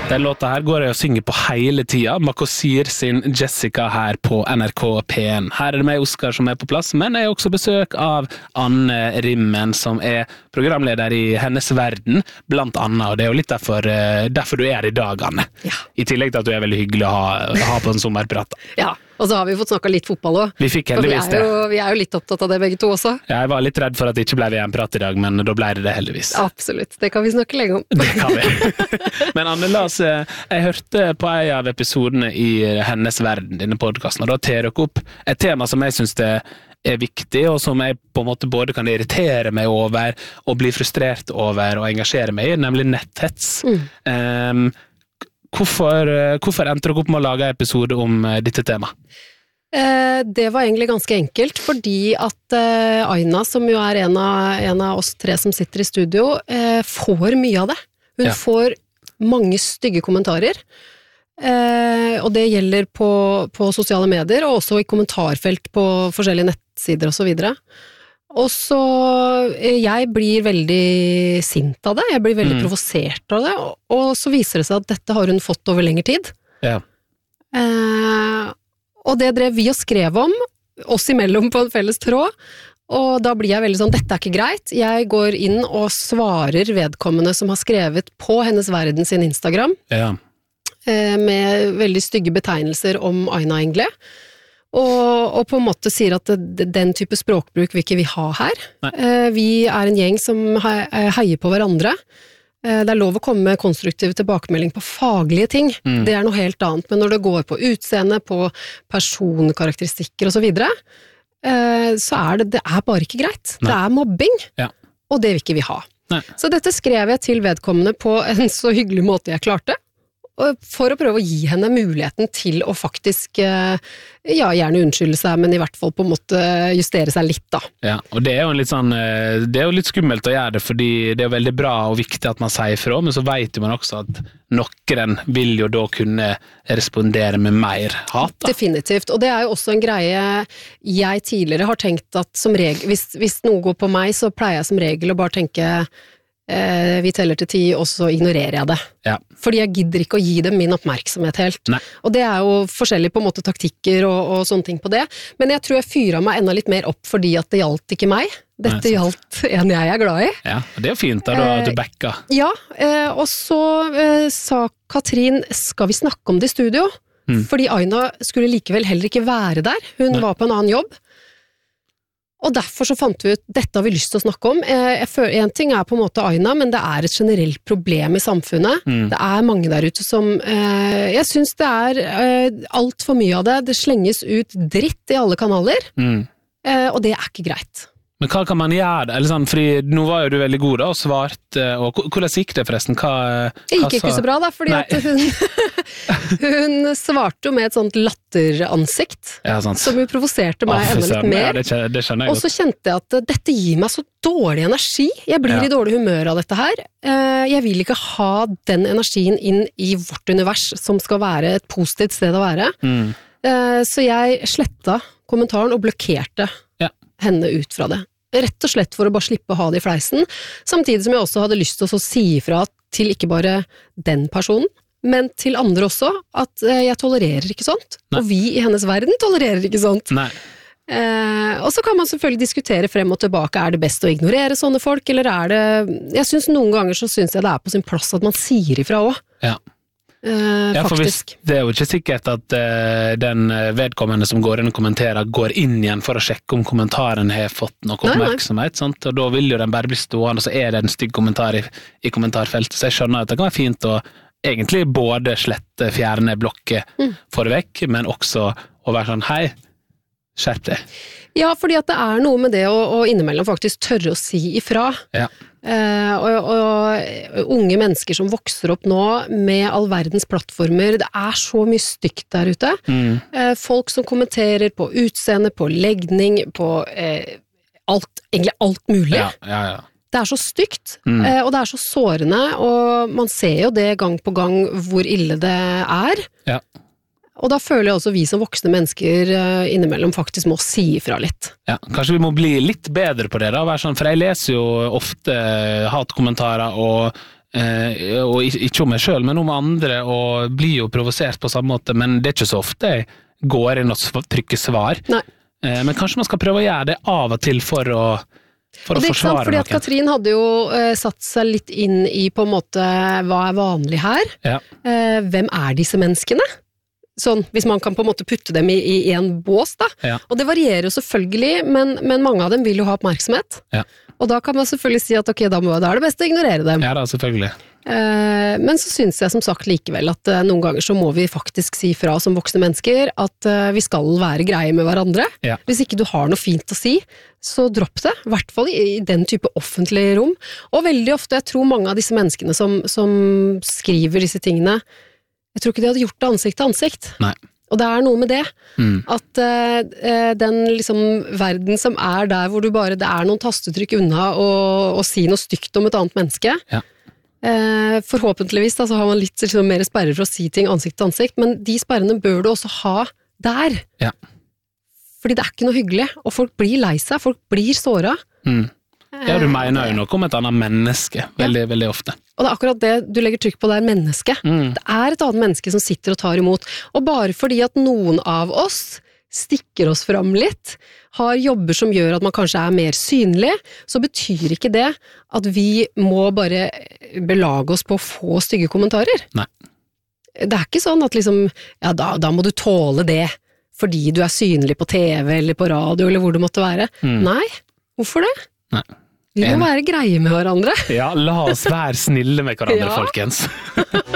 Den låta her går jeg og synger på hele tida. Makosir sin Jessica her på NRK P1. Her er det meg, Oskar, som er på plass, men jeg har også besøk av Anne Rimmen, som er programleder i Hennes Verden, blant annet, og det er jo litt derfor du er her i dag, Anne. Ja. I tillegg til at du er veldig hyggelig å ha på en sommerprat. Ja, og så har vi fått snakket litt fotball også. Vi fikk heldigvis det. Vi er jo litt opptatt av det begge to også. Ja, jeg var litt redd for at det ikke ble VM-prat i dag, men da ble det heldigvis. Absolutt, det kan vi snakke lenge om. Det kan vi. Men Anne, jeg hørte på en av episodene i Hennes Verden, denne podcasten, og da tar dere opp et tema som jeg synes det er viktig, og som jeg på en måte både kan irritere meg over, og bli frustrert over, og engasjere meg i, nemlig netthets. Hvorfor endte dere opp med å lage en episode om dette temaet? Det var egentlig ganske enkelt, fordi at Aina, som jo er en av oss tre som sitter i studio, får mye av det. Hun får mange stygge kommentarer, og det gjelder på sosiale medier, og også i kommentarfelt på forskjellige nettsider og så videre. Og så, jeg blir veldig sint av det, jeg blir veldig provosert av det, og så viser det seg at dette har hun fått over lengre tid. Ja. Og det drev vi og skrev om, oss imellom på en felles tråd, og da blir jeg veldig sånn, dette er ikke greit. Jeg går inn og svarer vedkommende som har skrevet på Hennes Verden sin Instagram, med veldig stygge betegnelser om Aina Engle, og på en måte sier at den type språkbruk vil ikke vi ha her. Vi er en gjeng som heier på hverandre. Det er lov å komme med konstruktiv tilbakemelding på faglige ting. Det er noe helt annet, men når det går på utseende, på personkarakteristikker og så videre, så er det er bare ikke greit. Nei. Det er mobbing, og det vil ikke vi ha. Nei. Så dette skrev jeg til vedkommende på en så hyggelig måte jeg klarte, for å prøve å gi henne muligheten til å faktisk, gjerne unnskylde seg, men i hvert fall på en måte justere seg litt da. Ja, og det er jo litt sånn, det er jo litt skummelt å gjøre det, fordi det er veldig bra og viktig at man sier fra, men så vet man også at noen vil jo da kunne respondere med mer hat da. Definitivt, og det er jo også en greie jeg tidligere har tenkt at som regel, hvis noe går på meg, så pleier jeg som regel å bare tenke vi teller til 10, og så ignorerer jeg det. Ja. Fordi jeg gidder ikke å gi dem min oppmerksomhet helt. Nei. Og det er jo forskjellige på en måte taktikker og sånne ting på det. Men jeg tror jeg fyrer meg enda litt mer opp fordi at det gjaldt ikke meg. Dette gjaldt en jeg er glad i. Ja, det er jo fint da du backer. Ja, og så sa Katrin, skal vi snakke om det i studio? Fordi Aina skulle likevel heller ikke være der. Hun var på en annen jobb. Og derfor så fant vi ut, dette har vi lyst til å snakke om. En ting er på en måte Aina, men det er et generelt problem i samfunnet. Det er mange der ute som, jeg synes det er alt for mye av det. Det slenges ut dritt i alle kanaler, og det er ikke greit. Men hva kan man gjøre? Eller sånn, fordi nå var jo du veldig god da, og svart, og hvordan gikk det forresten? Det gikk ikke så bra da, fordi at hun svarte jo med et sånt latteransikt, som jo provoserte meg enda litt mer. Det skjønner jeg godt. Og så kjente jeg at dette gir meg så dårlig energi. Jeg blir i dårlig humør av dette her. Jeg vil ikke ha den energien inn i vårt univers, som skal være et positivt sted å være. Så jeg sletta kommentaren og blokkerte henne ut fra det. Rett og slett for å bare slippe å ha det i fleisen, samtidig som jeg også hadde lyst til å si ifra til ikke bare den personen, men til andre også, at jeg tolererer ikke sånt. Nei. Og vi i Hennes Verden tolererer ikke sånt. Nei. Og så kan man selvfølgelig diskutere frem og tilbake, er det best å ignorere sånne folk, eller er det... Jeg synes noen ganger så synes jeg det er på sin plass at man sier ifra også. Ja. Ja, for det er jo ikke sikkert at den vedkommende som går inn og kommenterer går inn igjen for å sjekke om kommentaren har fått noe oppmerksomhet, sant? Og da vil jo den bare bli stående, og så er det en stygg kommentar i kommentarfeltet, så jeg skjønner at det kan være fint å egentlig både slette, fjerne, blokke for vekk, men også å være sånn, hei, skjerp deg. Ja, fordi at det er noe med det å innimellom faktisk tørre å si ifra. Ja. Og unge mennesker som vokser opp nå med all verdens plattformer, det er så mye stygt der ute. Folk som kommenterer på utseende, på legning, på egentlig alt mulig. Ja. Det er så stygt, og det er så sårende, og man ser jo det gang på gang hvor ille det er. Ja. Og da føler jeg også vi som voksne mennesker innimellom faktisk må si ifra litt. Ja, kanskje vi må bli litt bedre på det da, for jeg leser jo ofte hatkommentarer og og ikke om meg selv, men om andre, og blir jo provosert på samme måte, men det er ikke så ofte jeg går inn og trykker svar. Nei. Men kanskje man skal prøve å gjøre det av og til for å forsvare noen. Fordi at Katrin hadde jo satt seg litt inn i på en måte hva er vanlig her. Ja. Hvem er disse menneskene? Sånn, hvis man kan på en måte putte dem i en bås da. Ja. Og det varierer jo selvfølgelig, men mange av dem vil jo ha oppmerksomhet. Ja. Og da kan man selvfølgelig si at ok, da er det best å ignorere dem. Ja da, selvfølgelig. Men så synes jeg som sagt likevel at noen ganger så må vi faktisk si fra som voksne mennesker at vi skal være greie med hverandre. Ja. Hvis ikke du har noe fint å si, så dropp det, i hvert fall i den type offentlige rom. Og veldig ofte, jeg tror mange av disse menneskene som skriver disse tingene, jeg tror ikke de hadde gjort det ansikt til ansikt. Nei. Og det er noe med det, at den liksom verden som er der hvor du bare, det er noen tastetrykk unna og si noe stygt om et annet menneske, Ja. Forhåpentligvis da, så har man litt liksom, mer sperrer for å si ting ansikt til ansikt, men de sperrene bør du også ha der. Ja. Fordi det er ikke noe hyggelig, og folk blir lei seg, folk blir såret. Ja, du mener jo noe om et annet menneske, veldig, veldig ofte. Og det er akkurat det du legger trykk på, det er menneske. Det er et annet menneske som sitter og tar imot. Og bare fordi at noen av oss stikker oss fram litt, har jobber som gjør at man kanskje er mer synlig, så betyr ikke det at vi må bare belage oss på å få stygge kommentarer. Nei. Det er ikke sånn at liksom, ja da må du tåle det, fordi du er synlig på TV eller på radio eller hvor det måtte være. Nei, hvorfor det? Nei. Vi må være greie med hverandre. Ja, la oss være snille med hverandre, Ja. folkens.